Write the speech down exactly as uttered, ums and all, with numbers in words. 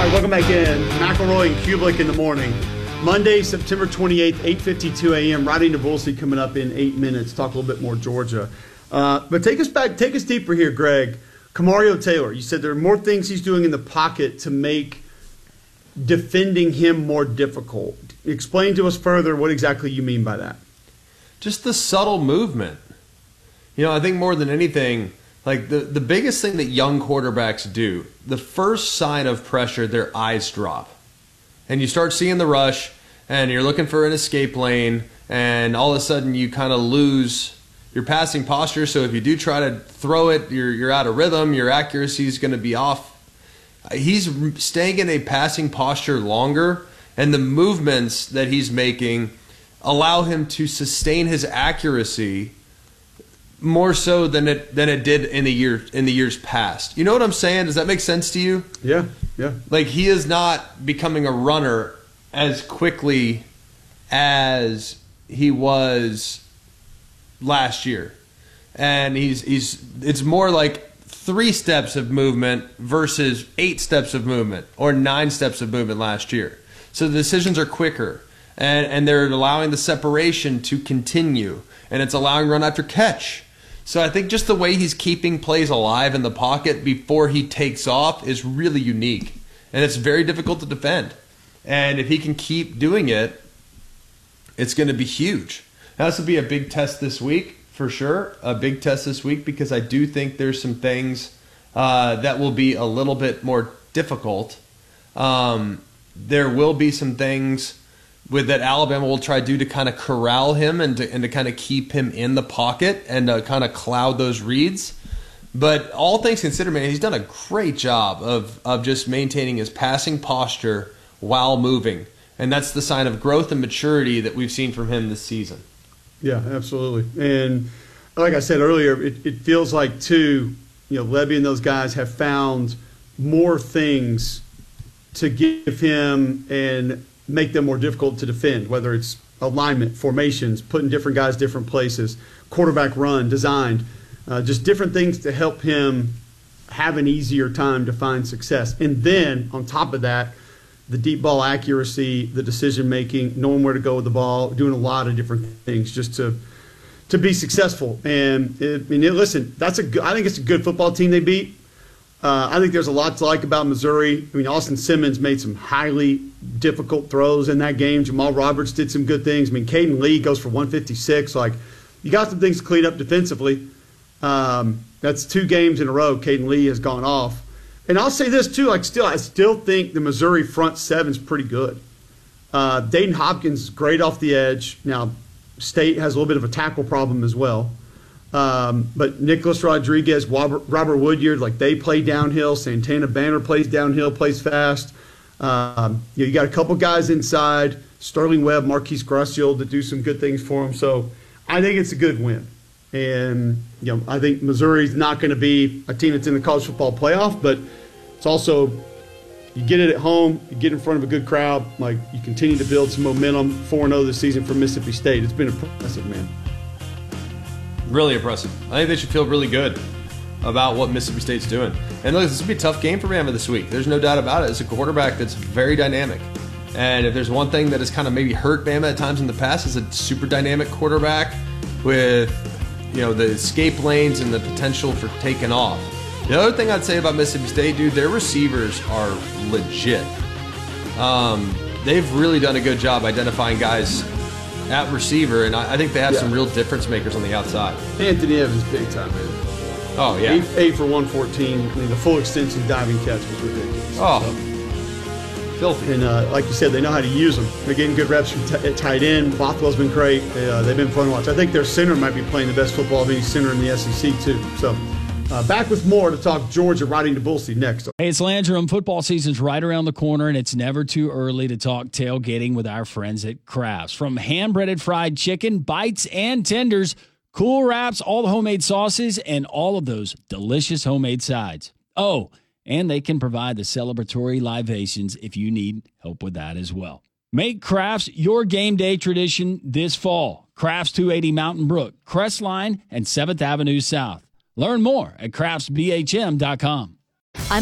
right, welcome back in. McElroy and Kublik in the morning. Monday, September twenty-eighth, eight fifty-two a.m. Riding to Wolsey coming up in eight minutes. Talk a little bit more Georgia. Uh, but take us back, take us deeper here, Greg. Kamario Taylor, you said there are more things he's doing in the pocket to make defending him more difficult. Explain to us further what exactly you mean by that. Just the subtle movement. You know, I think more than anything, like the, the biggest thing that young quarterbacks do, the first sign of pressure, their eyes drop. And you start seeing the rush, and you're looking for an escape lane, and all of a sudden you kind of lose your passing posture. So if you do try to throw it, you're, you're out of rhythm, your accuracy is going to be off. He's staying in a passing posture longer, and the movements that he's making allow him to sustain his accuracy more so than it than it did in the year in the years past. You know what I'm saying? Does that make sense to you? Yeah, yeah. Like, he is not becoming a runner as quickly as he was last year. And he's he's it's more like three steps of movement versus eight steps of movement or nine steps of movement last year. So the decisions are quicker, and, and they're allowing the separation to continue, and it's allowing run after catch. So I think just the way he's keeping plays alive in the pocket before he takes off is really unique, and it's very difficult to defend. And if he can keep doing it, it's going to be huge. Now, this will be a big test this week, for sure, a big test this week, because I do think there's some things uh, that will be a little bit more difficult. Um, there will be some things with that Alabama will try to do to kind of corral him and to, and to kind of keep him in the pocket and to kind of cloud those reads. But all things considered, man, he's done a great job of, of just maintaining his passing posture while moving. And that's the sign of growth and maturity that we've seen from him this season. Yeah, absolutely. And like I said earlier, it, it feels like, too, you know, Levy and those guys have found more things to give him and make them more difficult to defend, whether it's alignment, formations, putting different guys different places, quarterback run, designed, uh, just different things to help him have an easier time to find success. And then, on top of that, the deep ball accuracy, the decision-making, knowing where to go with the ball, doing a lot of different things just to to be successful. And, it, I mean, it, listen, that's a good, I think it's a good football team they beat. Uh, I think there's a lot to like about Missouri. I mean, Austin Simmons made some highly difficult throws in that game. Jamal Roberts did some good things. I mean, Caden Lee goes for one fifty-six. Like, you got some things to clean up defensively. Um, that's two games in a row Caden Lee has gone off. And I'll say this, too. Like, still, I still think the Missouri front seven's pretty good. Uh, Dayton Hopkins is great off the edge. Now, State has a little bit of a tackle problem as well. Um, but Nicholas Rodriguez, Robert, Robert Woodyard, like, they play downhill. Santana Banner plays downhill, plays fast. Um, you know, you got a couple guys inside, Sterling Webb, Marquise Graciel, that do some good things for him. So I think it's a good win. And, you know, I think Missouri's not going to be a team that's in the college football playoff, but it's also, you get it at home, you get in front of a good crowd, like, you continue to build some momentum. four and oh this season for Mississippi State. It's been impressive, man. Really impressive. I think they should feel really good about what Mississippi State's doing. And look, this will be a tough game for Bama this week. There's no doubt about it. It's a quarterback that's very dynamic. And if there's one thing that has kind of maybe hurt Bama at times in the past, is a super dynamic quarterback with, you know, the escape lanes and the potential for taking off. The other thing I'd say about Mississippi State, dude, their receivers are legit. Um, they've really done a good job identifying guys at receiver, and I, I think they have yeah. some real difference makers on the outside. Anthony Evans, big time, man. Oh, yeah. Eight, eight for one fourteen. I mean, the full extension diving catch was ridiculous. Oh, so. Filthy. And uh, like you said, they know how to use them. They're getting good reps from t- at tight end. Bothwell's been great. They, uh, they've been fun to watch. I think their center might be playing the best football of any center in the S E C, too. So uh, back with more to talk Georgia riding to Bull next. Hey, it's Landrum. Football season's right around the corner, and it's never too early to talk tailgating with our friends at Crafts. From hand-breaded fried chicken, bites, and tenders, cool wraps, all the homemade sauces, and all of those delicious homemade sides. Oh, and they can provide the celebratory libations if you need help with that as well. Make Crafts your game day tradition this fall. Crafts two eighty Mountain Brook, Crestline, and seventh Avenue South. Learn more at crafts b h m dot com.